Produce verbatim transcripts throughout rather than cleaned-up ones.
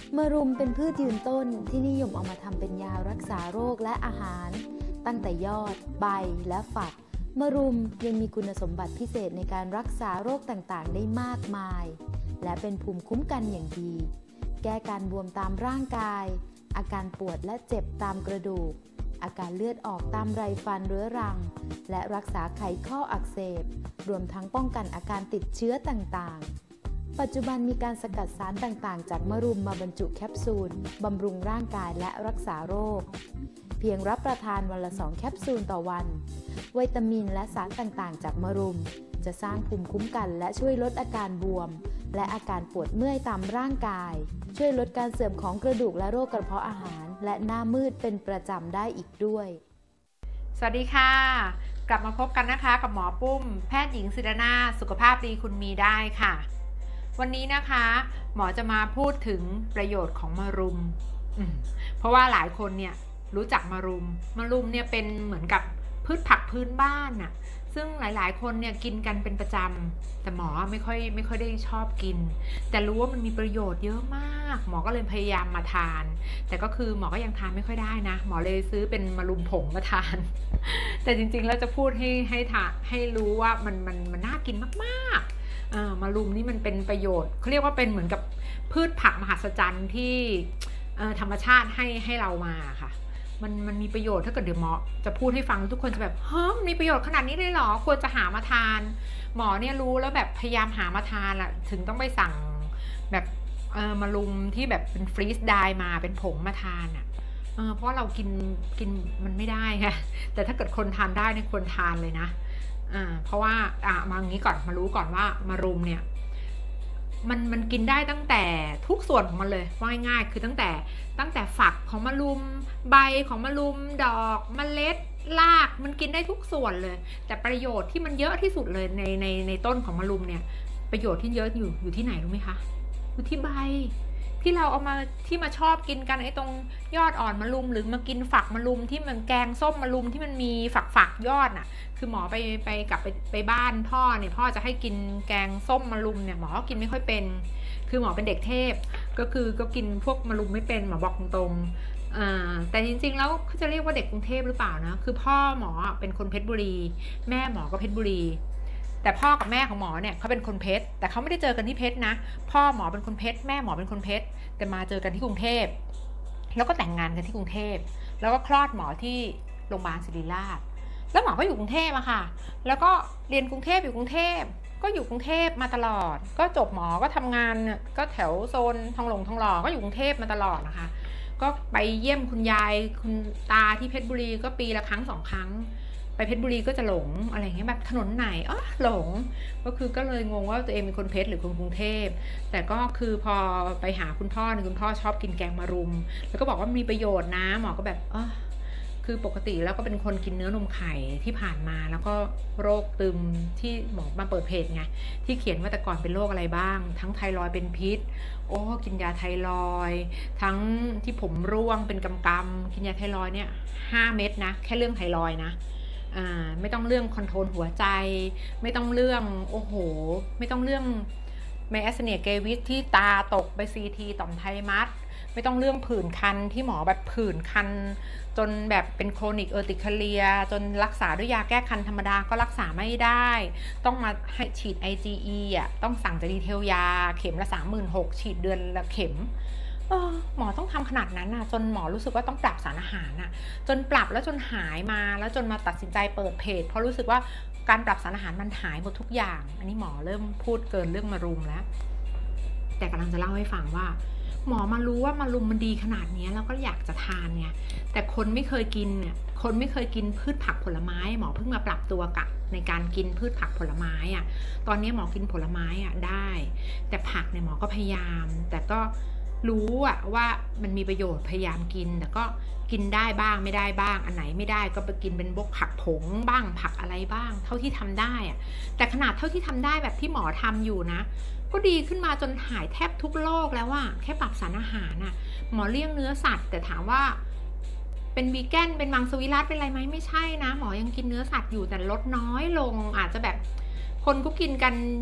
มะรุมเป็นพืชยืนต้นที่นิยมเอามาทำเป็นยารักษาโรคและอาหารตั้งแต่ยอดใบและฝักมะรุมยังมีคุณสมบัติพิเศษในการรักษาโรคต่างๆได้มากมายและเป็นภูมิคุ้มกันอย่างดีแก้การบวมตามร่างกายอาการปวดและเจ็บตามกระดูกอาการเลือดออกตามไรฟันเรื้อรังและรักษาไขข้ออักเสบรวมทั้งป้องกันอาการติดเชื้อต่างๆปัจจุบันมีการสกัดสารต่างๆจากมะรุมมาบรรจุแคปซูลบำรุงร่างกายและรักษาโรคเพียงรับประทานวันละสองแคปซูลต่อวันวิตามินและสารต่างๆจากมะรุมจะสร้างภูมิคุ้มกันและช่วยลดอาการบวมและอาการปวดเมื่อยตามร่างกายช่วยลดการเสื่อมของกระดูกและโรคกระเพาะอาหารและหน้ามืดเป็นประจำได้อีกด้วยสวัสดีค่ะกลับมาพบกันนะคะกับหมอปุ้มแพทย์หญิงศิรนาถสุขภาพดีคุณมีได้ค่ะวันนี้นะคะหมอจะมาพูดถึงประโยชน์ของมะรุมเพราะว่าหลายคนเนี่ยรู้จักมะรุมมะรุมเนี่ยเป็นเหมือนกับพืชผักพื้นบ้านน่ะซึ่งหลายๆคนเนี่ยกินกันเป็นประจำแต่หมอไม่ค่อยไม่ค่อยได้ชอบกินแต่รู้ว่ามันมีประโยชน์เยอะมากหมอก็เลยพยายามมาทานแต่ก็คือหมอก็ยังทานไม่ค่อยได้นะหมอเลยซื้อเป็นมะรุมผงมาทาน แต่จริงๆแล้วจะพูดให้ให้ทานให้รู้ว่ามันมันมันน่ากินมากๆอ่ามะรุมนี่มันเป็นประโยชน์เขาเรียกว่าเป็นเหมือนกับพืชผักมหัศจรรย์ที่ธรรมชาติให้ให้เรามาค่ะมันมันมีประโยชน์ถ้าเกิดเดี๋ยวหมอจะพูดให้ฟังทุกคนจะแบบเฮ้ยมีประโยชน์ขนาดนี้เลยเหรอควรจะหามาทานหมอเนี่ยรู้แล้วแบบพยายามหามาทานละถึงต้องไปสั่งแบบเออมะรุมที่แบบเป็นฟรีซไดร์มาเป็นผงมาทานอ่ะเออเพราะเรากินกินมันไม่ได้ค่ะแต่ถ้าเกิดคนทานได้เนี่ยควรทานเลยนะอ่าเพราะว่าอ่ามาอย่างนี้ก่อนมารู้ก่อนว่ามะรุมเนี่ยมันมันกินได้ตั้งแต่ทุกส่วนของมันเลยว่าง่ายๆคือตั้งแต่ตั้งแต่ฝักของมะรุมใบของมะรุมดอกเมล็ดรากมันกินได้ทุกส่วนเลยแต่ประโยชน์ที่มันเยอะที่สุดเลยในในในต้นของมะรุมเนี่ยประโยชน์ที่เยอะอยู่อยู่ที่ไหนรู้ไหมคะอยู่ที่ใบที่เราเอามาที่มาชอบกินกันไอ้ตรงยอดอ่อนมะรุมหรือมากินฝักมะรุมที่มันแกงส้มมะรุมที่มันมีฝักฝักยอดน่ะคือหมอไปไปกลับไปไปบ้านพ่อเนี่ยพ่อจะให้กินแกงส้มมะรุมเนี่ยหมอก็กินไม่ค่อยเป็นคือหมอเป็นเด็กเทพก็คือก็กินพวกมะรุมไม่เป็นหมอบอกตรงๆอ่าแต่จริงๆแล้วเขาจะเรียกว่าเด็กกรุงเทพหรือเปล่านะคือพ่อหมอเป็นคนเพชรบุรีแม่หมอก็เพชรบุรีแต่พ่อกับแม่ของหมอเนี่ยเขาเป็นคนเพชรแต่เขาไม่ได้เจอกันที่เพชรนะพ่อหมอเป็นคนเพชรแม่หมอเป็นคนเพชรแต่มาเจอกันที่กรุงเทพแล้วก็แต่งงานกันที่กรุงเทพแล้วก็คลอดหมอที่โรงพยาบาลศิริราชแล้วหมอก็อยู่กรุงเทพอะค่ะแล้วก็เรียนกรุงเทพอยู่กรุงเทพก็อยู่กรุงเทพมาตลอดก็จบหมอก็ทำงานก็แถวโซนทองหลงทองหล่อก็อยู่กรุงเทพมาตลอดนะคะก็ไปเยี่ยมคุณยายคุณตาที่เพชรบุรีก็ปีละครั้งสองครั้งไปเพชรบุรีก็จะหลงอะไรเงี้ยแบบถนนไหนอ๋อหลงก็คือก็เลยงงว่าตัวเองเป็นคนเพชรหรือคนกรุงเทพแต่ก็คือพอไปหาคุณพ่อเนี่ยคุณพ่อชอบกินแกงมะรุมแล้วก็บอกว่ามีประโยชน์นะหมอก็แบบอ๋อคือปกติแล้วก็เป็นคนกินเนื้อนมไข่ที่ผ่านมาแล้วก็โรคตึมที่หมอมาเปิดเพจไงที่เขียนว่าแต่ก่อนเป็นโรคอะไรบ้างทั้งไทรอยด์เป็นพิษโอ้กินยาไทรอยด์ทั้งที่ผมร่วงเป็นกำกำกินยาไทรอยด์เนี่ยห้าเม็ดนะแค่เรื่องไทรอยด์นะอ่าไม่ต้องเรื่องคอนโทรลหัวใจไม่ต้องเรื่องโอ้โหไม่ต้องเรื่องไมแอสเนียเกวิสที่ตาตกไปซีทีต่อมไทมัสไม่ต้องเรื่องผื่นคันที่หมอแบบผื่นคันจนแบบเป็นโครนิกเออร์ติคาเลียจนรักษาด้วยยาแก้คันธรรมดาก็รักษาไม่ได้ต้องมาให้ฉีด ไอ จี อี อ่ะต้องสั่งจากดีเทลยาเข็มละสามหมื่นหกฉีดเดือนละเข็มเออหมอต้องทำขนาดนั้นน่ะจนหมอรู้สึกว่าต้องปรับสารอาหารน่ะจนปรับแล้วจนหายมาแล้วจนมาตัดสินใจเปิดเพจเพราะรู้สึกว่าการปรับสารอาหารมันหายหมดทุกอย่างอันนี้หมอเริ่มพูดเกินเรื่องมะรุมแล้วแต่กำลังจะเล่าให้ฟังว่าหมอมารู้ว่ามะรุมมันดีขนาดนี้แล้วก็อยากจะทานเนี่ยแต่คนไม่เคยกินเนี่ยคนไม่เคยกินพืชผักผลไม้หมอเพิ่งมาปรับตัวกับในการกินพืชผักผลไม้อ่ะตอนนี้หมอกินผลไม้อ่ะได้แต่ผักเนี่ยหมอก็พยายามแต่ก็รู้อะว่ามันมีประโยชน์พยายามกินแต่ก็กินได้บ้างไม่ได้บ้างอันไหนไม่ได้ก็ไปกินเป็นพวกผักผงบ้างผักอะไรบ้างเท่าที่ทำได้อะแต่ขนาดเท่าที่ทำได้แบบที่หมอทำอยู่นะก็ดีขึ้นมาจนหายแทบทุกโรคแล้วว่าแค่ปรับสารอาหารน่ะหมอเลี่ยงเนื้อสัตว์แต่ถามว่าเป็นวีแกนเป็นมังสวิรัติเป็นอะไรไหมไม่ใช่นะหมอยังกินเนื้อสัตว์อยู่แต่ลดน้อยลงอาจจะแบบคนก็กินกัน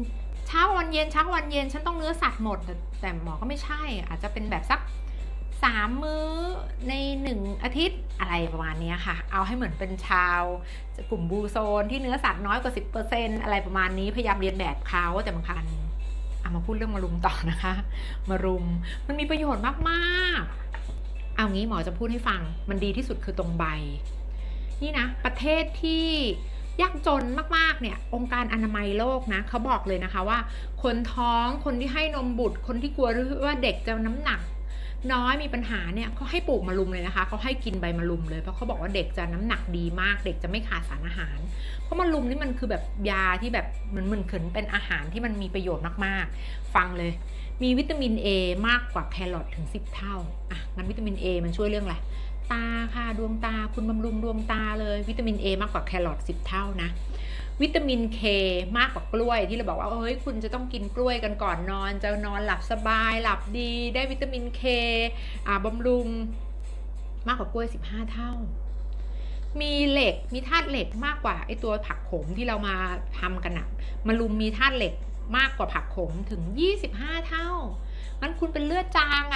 เช้าวันเย็นเช้าวันเย็นฉันต้องเนื้อสัตว์หมด แต่แต่หมอก็ไม่ใช่อาจจะเป็นแบบสักสามมื้อในหนึ่งอาทิตย์อะไรประมาณนี้ค่ะเอาให้เหมือนเป็นชาวกลุ่มบลูโซนที่เนื้อสัตว์น้อยกว่า สิบเปอร์เซ็นต์ อะไรประมาณนี้พยายามเรียนแบบเขาแต่บางครั้งเอามาพูดเรื่องมะรุมต่อนะคะมะรุมมันมีประโยชน์มากๆเอางี้หมอจะพูดให้ฟังมันดีที่สุดคือตรงใบนี่นะประเทศที่ยากจนมากๆเนี่ยองค์การอนามัยโลกนะเขาบอกเลยนะคะว่าคนท้องคนที่ให้นมบุตรคนที่กลัวว่าเด็กจะน้ำหนักน้อยมีปัญหาเนี่ยเขาให้ปลูกมะรุมเลยนะคะเขาให้กินใบมะรุมเลยเพราะเขาบอกว่าเด็กจะน้ำหนักดีมากเด็กจะไม่ขาดสารอาหารเพราะมะรุมนี่มันคือแบบยาที่แบบเหมือนเหมือนเขินเป็นอาหารที่มันมีประโยชน์มากๆฟังเลยมีวิตามิน A มากกว่าแครอทถึงสิบเท่าอ่ะงั้นวิตามิน A มันช่วยเรื่องอะไรตาค่ะดวงตาคุณบำรุงดวงตาเลยวิตามิน A มากกว่าแครอทสิบเท่านะวิตามิน K มากกว่ากล้วยที่เราบอกว่าเฮ้ยคุณจะต้องกินกล้วยกันก่อนนอนจะนอนหลับสบายหลับดีได้วิตามิน K อ่าบำรุงมากกว่ากล้วยสิบห้าเท่ามีเหล็กมีธาตุเหล็กมากกว่าไอตัวผักขมที่เรามาทำกันนะมะรุมมีธาตุเหล็กมากกว่าผักขมถึงยี่สิบห้าเท่างั้นคุณเป็นเลือดจาง